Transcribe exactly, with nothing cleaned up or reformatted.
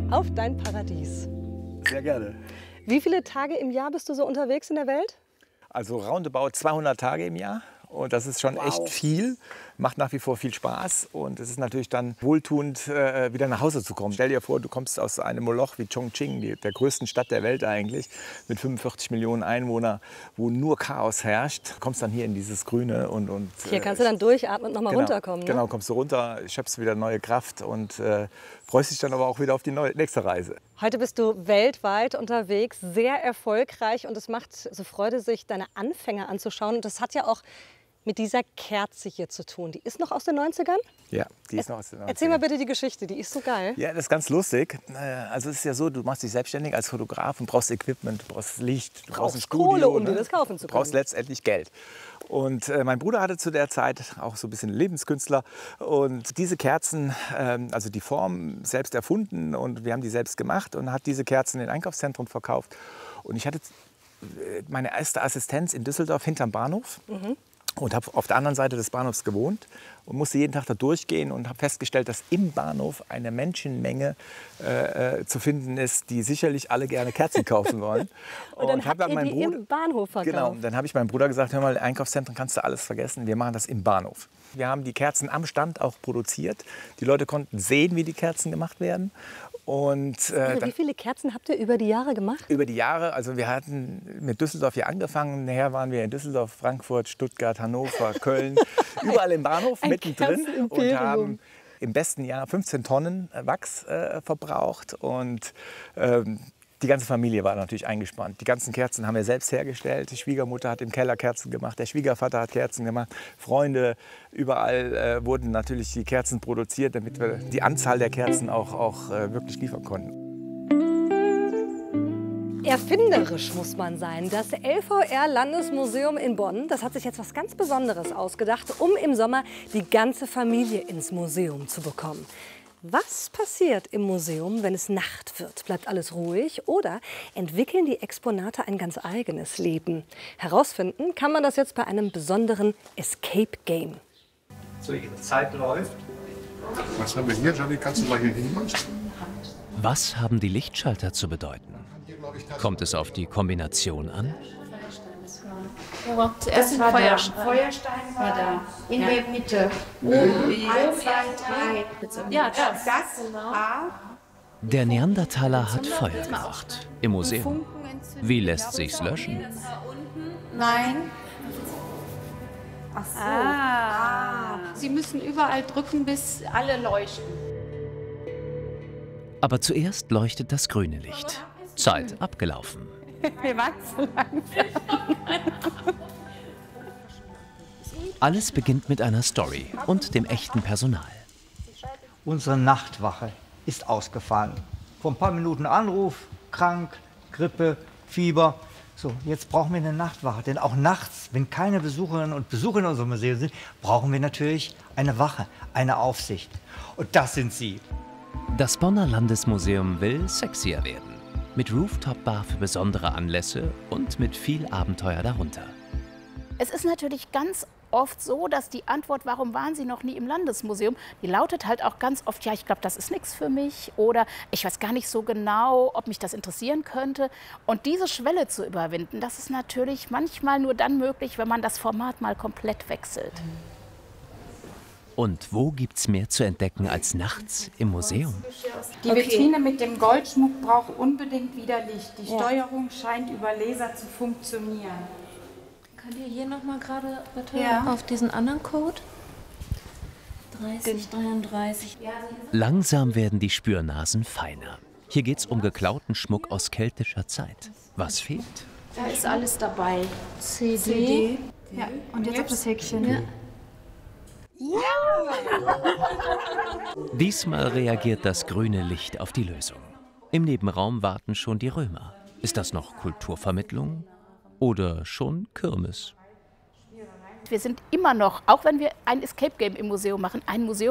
auf dein Paradies. Sehr gerne. Wie viele Tage im Jahr bist du so unterwegs in der Welt? Also roundabout zweihundert Tage im Jahr. Und das ist schon Wow. echt viel, macht nach wie vor viel Spaß und es ist natürlich dann wohltuend, äh, wieder nach Hause zu kommen. Stell dir vor, du kommst aus einem Moloch wie Chongqing, die, der größten Stadt der Welt eigentlich, mit fünfundvierzig Millionen Einwohnern, wo nur Chaos herrscht. Kommst dann hier in dieses Grüne und... und hier kannst du dann durchatmen und nochmal genau, runterkommen. Ne? Genau, kommst du runter, schöpfst wieder neue Kraft und äh, freust dich dann aber auch wieder auf die neue, nächste Reise. Heute bist du weltweit unterwegs, sehr erfolgreich und es macht so Freude, sich deine Anfänge anzuschauen. Und das hat ja auch mit dieser Kerze hier zu tun. Die ist noch aus den neunzigern? Ja, die ist noch aus den neunzigern. Erzähl mal bitte die Geschichte, die ist so geil. Ja, das ist ganz lustig. Also es ist ja so, du machst dich selbstständig als Fotograf und brauchst Equipment, du brauchst Licht, du brauchst ein Studio. Kohle, um ne? dir das kaufen zu Du können. brauchst letztendlich Geld. Und äh, mein Bruder hatte zu der Zeit auch so ein bisschen Lebenskünstler. Und diese Kerzen, ähm, also die Form selbst erfunden und wir haben die selbst gemacht und hat diese Kerzen in Einkaufszentren verkauft. Und ich hatte meine erste Assistenz in Düsseldorf hinterm Bahnhof. Mhm. Und habe auf der anderen Seite des Bahnhofs gewohnt und musste jeden Tag da durchgehen und habe festgestellt, dass im Bahnhof eine Menschenmenge äh, zu finden ist, die sicherlich alle gerne Kerzen kaufen wollen. und dann und hab habt ihr dann die Bruder, im Bahnhof verkauft? Genau, dann habe ich meinem Bruder gesagt, hör mal, Einkaufszentren kannst du alles vergessen, wir machen das im Bahnhof. Wir haben die Kerzen am Stand auch produziert. Die Leute konnten sehen, wie die Kerzen gemacht werden. Und, äh, also, dann, wie viele Kerzen habt ihr über die Jahre gemacht? Über die Jahre, also wir hatten mit Düsseldorf hier angefangen. Nachher waren wir in Düsseldorf, Frankfurt, Stuttgart, Hannover, Köln, überall im Bahnhof Ein mittendrin und Kerzenimperium. haben im besten Jahr fünfzehn Tonnen Wachs äh, verbraucht. Und ähm, die ganze Familie war natürlich eingespannt. Die ganzen Kerzen haben wir selbst hergestellt. Die Schwiegermutter hat im Keller Kerzen gemacht, der Schwiegervater hat Kerzen gemacht. Freunde, überall äh, wurden natürlich die Kerzen produziert, damit wir die Anzahl der Kerzen auch, auch äh, wirklich liefern konnten. Erfinderisch muss man sein. Das L V R-Landesmuseum in Bonn, das hat sich jetzt was ganz Besonderes ausgedacht, um im Sommer die ganze Familie ins Museum zu bekommen. Was passiert im Museum, wenn es Nacht wird? Bleibt alles ruhig oder entwickeln die Exponate ein ganz eigenes Leben? Herausfinden kann man das jetzt bei einem besonderen Escape Game. So, Ihre Zeit läuft. Was haben wir hier, Johnny? Kannst du mal hier hinmachen? Was haben die Lichtschalter zu bedeuten? Kommt es auf die Kombination an? Das sind Feuersteine. Feuerstein war da, in ja. der Mitte. Oben, eins, zwei, drei. Ja, das. das A. Der Neandertaler hat Feuer gemacht. Im Museum. Wie lässt sich's löschen? Nein. Ach so. Ah. Sie müssen überall drücken, bis alle leuchten. Aber zuerst leuchtet das grüne Licht. Zeit abgelaufen. Wir wachsen langsam. Alles beginnt mit einer Story und dem echten Personal. Unsere Nachtwache ist ausgefallen. Vor ein paar Minuten Anruf, krank, Grippe, Fieber. So, jetzt brauchen wir eine Nachtwache. Denn auch nachts, wenn keine Besucherinnen und Besucher in unserem Museum sind, brauchen wir natürlich eine Wache, eine Aufsicht. Und das sind Sie. Das Bonner Landesmuseum will sexier werden. Mit Rooftop-Bar für besondere Anlässe und mit viel Abenteuer darunter. Es ist natürlich ganz oft so, dass die Antwort, warum waren Sie noch nie im Landesmuseum, die lautet halt auch ganz oft, ja, ich glaube, das ist nichts für mich oder ich weiß gar nicht so genau, ob mich das interessieren könnte. Und diese Schwelle zu überwinden, das ist natürlich manchmal nur dann möglich, wenn man das Format mal komplett wechselt. Und wo gibt's mehr zu entdecken als nachts im Museum? Die Vitrine mit dem Goldschmuck braucht unbedingt wieder Licht. Die Steuerung scheint über Laser zu funktionieren. Könnt ihr hier noch mal gerade bitte ja. auf diesen anderen Code? dreißig, dreiunddreißig. Langsam werden die Spürnasen feiner. Hier geht's um geklauten Schmuck aus keltischer Zeit. Was fehlt? Da ist alles dabei. C D. C D. Ja, und jetzt auf das Häkchen. Ja. Diesmal reagiert das grüne Licht auf die Lösung. Im Nebenraum warten schon die Römer. Ist das noch Kulturvermittlung oder schon Kirmes? Wir sind immer noch, auch wenn wir ein Escape Game im Museum machen, ein Museum,